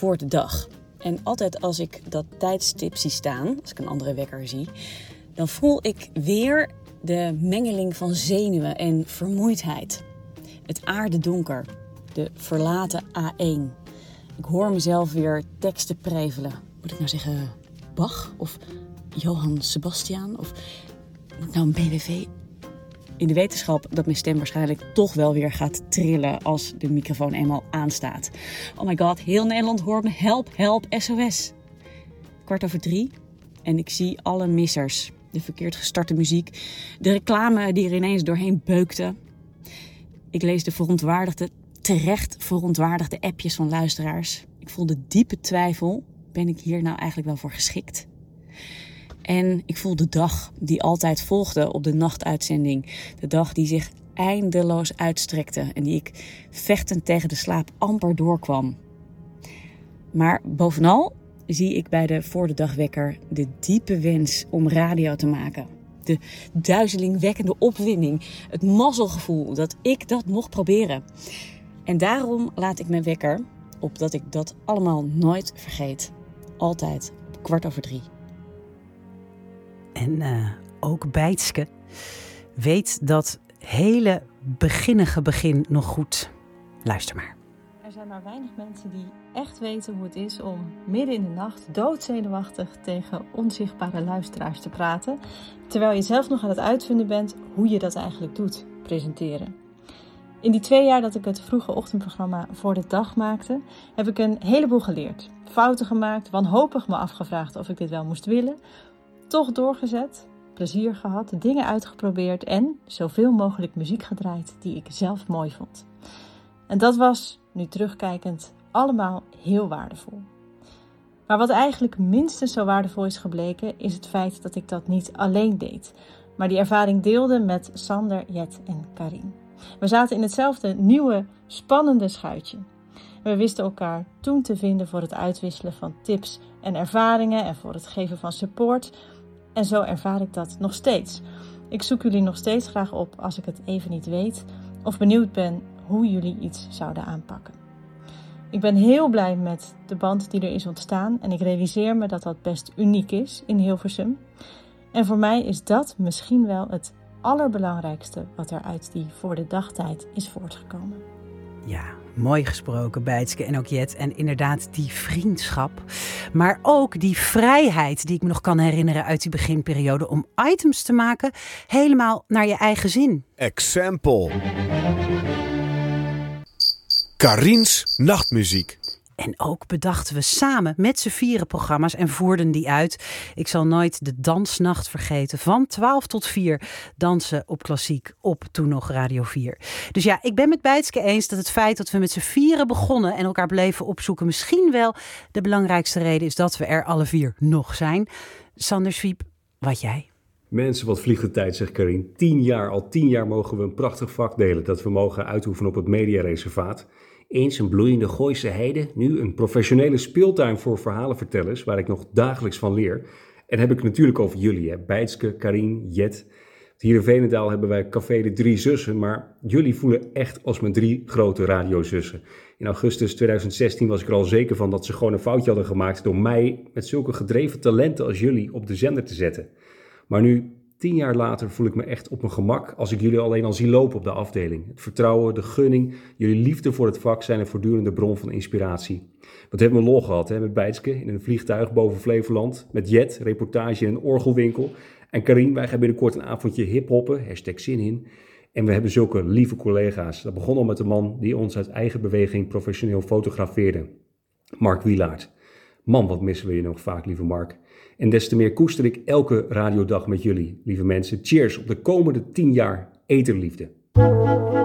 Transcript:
voor de dag. En altijd als ik dat tijdstip zie staan, als ik een andere wekker zie, dan voel ik weer de mengeling van zenuwen en vermoeidheid. Het aardedonker, de verlaten A1. Ik hoor mezelf weer teksten prevelen. Moet ik nou zeggen Bach of Johann Sebastian of moet ik nou een BWV? In de wetenschap dat mijn stem waarschijnlijk toch wel weer gaat trillen als de microfoon eenmaal aanstaat. Oh my god, heel Nederland hoort me. Help, help, SOS. 2:15 en ik zie alle missers. De verkeerd gestarte muziek, de reclame die er ineens doorheen beukte. Ik lees de terecht verontwaardigde appjes van luisteraars. Ik voel de diepe twijfel, ben ik hier nou eigenlijk wel voor geschikt? En ik voel de dag die altijd volgde op de nachtuitzending. De dag die zich eindeloos uitstrekte en die ik vechtend tegen de slaap amper doorkwam. Maar bovenal zie ik bij de voor de dagwekker de diepe wens om radio te maken. De duizelingwekkende opwinding, het mazzelgevoel dat ik dat mocht proberen. En daarom laat ik mijn wekker, opdat ik dat allemaal nooit vergeet, altijd op 2:15. En ook Bijtske weet dat hele beginnige begin nog goed. Luister maar. Er zijn maar weinig mensen die echt weten hoe het is om midden in de nacht doodzenuwachtig tegen onzichtbare luisteraars te praten, terwijl je zelf nog aan het uitvinden bent hoe je dat eigenlijk doet, presenteren. In die 2 jaar dat ik het vroege ochtendprogramma Voor de Dag maakte, heb ik een heleboel geleerd. Fouten gemaakt, wanhopig me afgevraagd of ik dit wel moest willen, toch doorgezet, plezier gehad, dingen uitgeprobeerd en zoveel mogelijk muziek gedraaid die ik zelf mooi vond. En dat was, nu terugkijkend, allemaal heel waardevol. Maar wat eigenlijk minstens zo waardevol is gebleken, is het feit dat ik dat niet alleen deed, maar die ervaring deelde met Sander, Jet en Karin. We zaten in hetzelfde nieuwe, spannende schuitje. We wisten elkaar toen te vinden voor het uitwisselen van tips en ervaringen en voor het geven van support. En zo ervaar ik dat nog steeds. Ik zoek jullie nog steeds graag op als ik het even niet weet of benieuwd ben hoe jullie iets zouden aanpakken. Ik ben heel blij met de band die er is ontstaan en ik realiseer me dat dat best uniek is in Hilversum. En voor mij is dat misschien wel het allerbelangrijkste wat er uit die voor de dagtijd is voortgekomen. Ja, mooi gesproken Bijtske en ook Jet. En inderdaad die vriendschap. Maar ook die vrijheid die ik me nog kan herinneren uit die beginperiode om items te maken helemaal naar je eigen zin. Example. Karin's Nachtmuziek. En ook bedachten we samen met z'n vieren programma's en voerden die uit. Ik zal nooit de dansnacht vergeten. Van 12 tot 4 dansen op klassiek op toen nog Radio 4. Dus ja, ik ben met Bijtske eens dat het feit dat we met z'n vieren begonnen en elkaar bleven opzoeken misschien wel de belangrijkste reden is dat we er alle 4 nog zijn. Sander Swiep, wat jij? Mensen, wat vliegt de tijd, zegt Karin. 10 jaar, al 10 jaar mogen we een prachtig vak delen dat we mogen uitoefenen op het mediareservaat. Eens een bloeiende Gooise heide, nu een professionele speeltuin voor verhalenvertellers, waar ik nog dagelijks van leer. En heb ik het natuurlijk over jullie, hè? Bijtske, Karin, Jet. Hier in Veenendaal hebben wij café De Drie Zussen, maar jullie voelen echt als mijn 3 grote radiozussen. In augustus 2016 was ik er al zeker van dat ze gewoon een foutje hadden gemaakt door mij met zulke gedreven talenten als jullie op de zender te zetten. Maar nu, 10 jaar later, voel ik me echt op mijn gemak als ik jullie alleen al zie lopen op de afdeling. Het vertrouwen, de gunning, jullie liefde voor het vak zijn een voortdurende bron van inspiratie. Wat hebben we lol gehad, hè? Met Bijtske in een vliegtuig boven Flevoland. Met Jet, reportage in een orgelwinkel. En Karin, wij gaan binnenkort een avondje hiphoppen, #zin in. En we hebben zulke lieve collega's. Dat begon al met de man die ons uit eigen beweging professioneel fotografeerde. Mark Wielaert. Man, wat missen we je nog vaak, lieve Mark. En des te meer koester ik elke radiodag met jullie, lieve mensen. Cheers op de komende 10 jaar eterliefde.